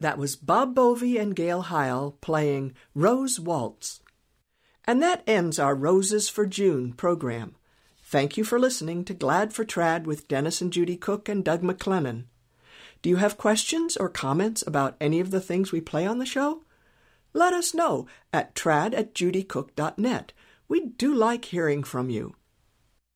That was Bob Bovey and Gail Heil playing Rose Waltz. And that ends our Roses for June program. Thank you for listening to Glad for Trad with Dennis and Judy Cook and Doug McLennan. Do you have questions or comments about any of the things we play on the show? Let us know at trad@judycook.net. We do like hearing from you.